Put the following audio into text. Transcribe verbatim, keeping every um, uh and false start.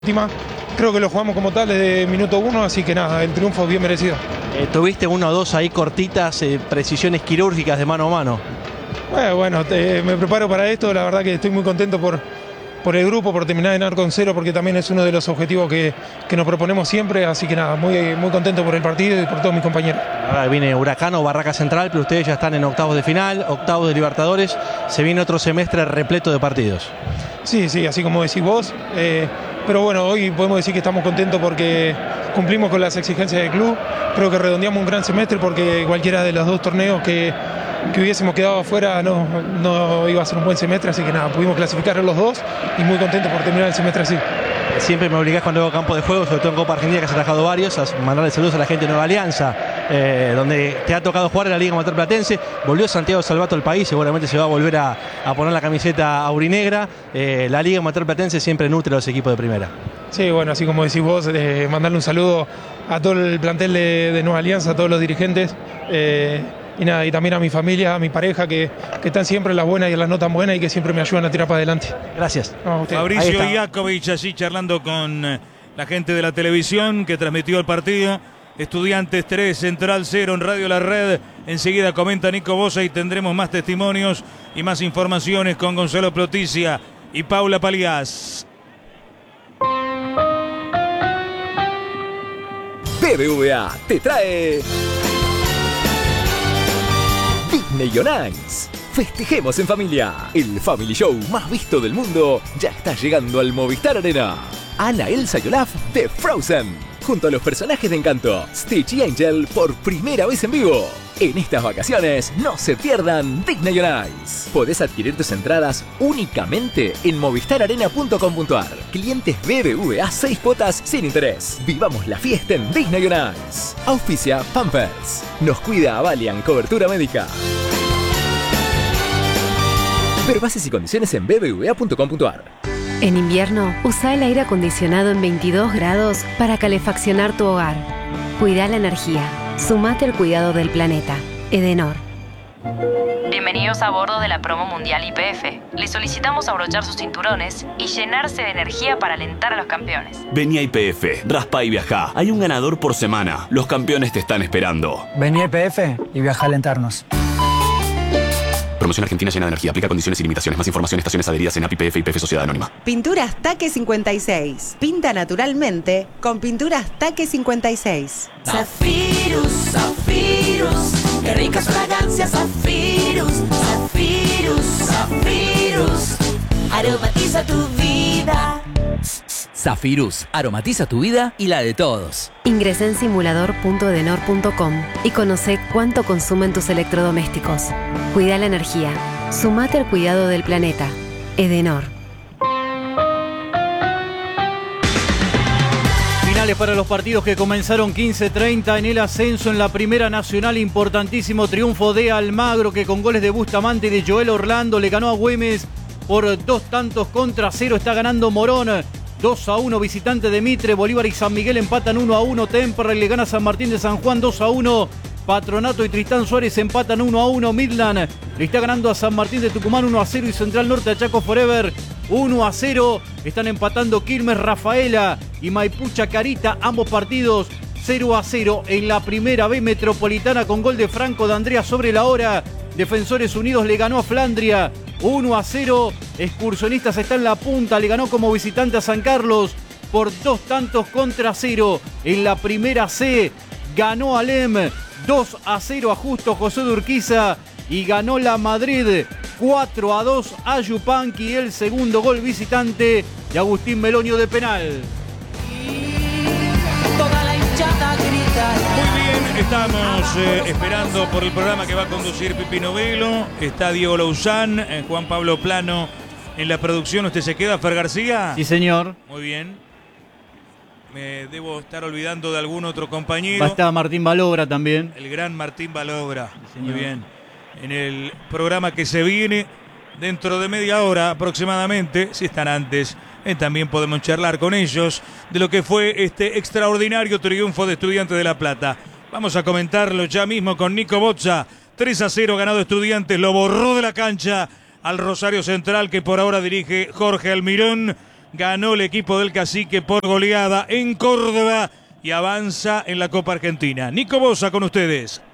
Creo que lo jugamos como tal desde minuto uno, así que nada, el triunfo es bien merecido. Eh, tuviste uno o dos ahí cortitas, eh, precisiones quirúrgicas de mano a mano. Bueno, bueno te, me preparo para esto, la verdad que estoy muy contento por, por el grupo, por terminar de ganar con cero, porque también es uno de los objetivos que, que nos proponemos siempre, así que nada, muy, muy contento por el partido y por todos mis compañeros. Ahora viene Huracán o Barraca Central, pero ustedes ya están en octavos de final, octavos de Libertadores, se viene otro semestre repleto de partidos. Sí, sí, así como decís vos, eh, pero bueno, hoy podemos decir que estamos contentos porque cumplimos con las exigencias del club, creo que redondeamos un gran semestre porque cualquiera de los dos torneos que, que hubiésemos quedado afuera no, no iba a ser un buen semestre, así que nada, pudimos clasificar a los dos y muy contentos por terminar el semestre así. Siempre me obligás cuando hago campo de juego, sobre todo en Copa Argentina, que has atajado varios, a mandarle saludos a la gente de Nueva Alianza, eh, donde te ha tocado jugar en la Liga Amateur Platense. Volvió Santiago Salvato al país, seguramente se va a volver a, a poner la camiseta aurinegra. Eh, la Liga Amateur Platense siempre nutre a los equipos de primera. Sí, bueno, así como decís vos, eh, mandarle un saludo a todo el plantel de, de Nueva Alianza, a todos los dirigentes. Eh, Y nada, y también a mi familia, a mi pareja, que, que están siempre en las buenas y en las no tan buenas y que siempre me ayudan a tirar para adelante. Gracias. No, Fabricio Iakovic allí charlando con la gente de la televisión que transmitió el partido. Estudiantes tres, Central cero en Radio La Red. Enseguida comenta Nico Bosa y tendremos más testimonios y más informaciones con Gonzalo Ploticia y Paula Paliás. B B V A te trae Disney on Ice. Festejemos en familia. El Family Show más visto del mundo ya está llegando al Movistar Arena. Anna, Elsa y Olaf de Frozen, junto a los personajes de Encanto, Stitch y Angel por primera vez en vivo. En estas vacaciones no se pierdan Disney on Ice. Podés adquirir tus entradas únicamente en movistar arena punto com punto ar. Clientes B B V A seis cuotas sin interés. Vivamos la fiesta en Disney on Ice. Auspicia Pampers. Nos cuida Avalian Cobertura Médica. Ver bases y condiciones en b b v a punto com punto ar. En invierno, usa el aire acondicionado en veintidós grados para calefaccionar tu hogar. Cuida la energía. Sumate al cuidado del planeta. Edenor. Bienvenidos a bordo de la promo mundial Y P F. Les solicitamos abrochar sus cinturones y llenarse de energía para alentar a los campeones. Vení a Y P F, raspa y viajá. Hay un ganador por semana. Los campeones te están esperando. Vení a Y P F y viajá a alentarnos. Promoción Argentina llena de energía. Aplica condiciones y limitaciones. Más información, estaciones adheridas en A P I P F y P F Sociedad Anónima. Pinturas Taque cincuenta y seis. Pinta naturalmente con Pinturas Taque cincuenta y seis. Zafirus, Zafirus. Qué ricas fragancias, Zafirus. Zafirus, Zafirus. Aromatiza tu vida. Zafirus, aromatiza tu vida y la de todos. Ingresa en simulador punto edenor punto com y conoce cuánto consumen tus electrodomésticos. Cuida la energía. Sumate al cuidado del planeta. Edenor. Finales para los partidos que comenzaron quince treinta en el ascenso en la Primera Nacional. Importantísimo triunfo de Almagro, que con goles de Bustamante y de Joel Orlando le ganó a Güemes por dos tantos contra cero. Está ganando Morón dos a uno, visitante de Mitre. Bolívar y San Miguel empatan uno a uno. Temperley le gana a San Martín de San Juan dos a uno. Patronato y Tristán Suárez empatan uno a uno. Midland le está ganando a San Martín de Tucumán uno a cero. Y Central Norte a Chaco Forever uno a cero. Están empatando Quilmes, Rafaela y Maipú Chacarita. Ambos partidos cero a cero en la Primera B Metropolitana, con gol de Franco de Andrea sobre la hora. Defensores Unidos le ganó a Flandria uno a cero. Excursionistas está en la punta, le ganó como visitante a San Carlos por dos tantos contra cero. En la Primera C ganó Alem dos a cero a Justo José de Urquiza y ganó la Madrid cuatro a dos a Yupanqui. El segundo gol visitante de Agustín Melonio de penal. Toda la hinchada grita. Muy bien, estamos eh, esperando por el programa que va a conducir Pipino Velo. Está Diego Louzán, eh, Juan Pablo Plano en la producción. ¿Usted se queda, Fer García? Sí, señor. Muy bien. Me debo estar olvidando de algún otro compañero. Va a estar Martín Balogra también. El gran Martín Balogra. Sí, muy bien. En el programa que se viene dentro de media hora aproximadamente, si están antes, eh, también podemos charlar con ellos de lo que fue este extraordinario triunfo de Estudiantes de La Plata. Vamos a comentarlo ya mismo con Nico Bozza. tres a cero ganado Estudiantes, lo borró de la cancha al Rosario Central, que por ahora dirige Jorge Almirón. ganó el equipo del Cacique por goleada en Córdoba y avanza en la Copa Argentina. Nico Bosa con ustedes.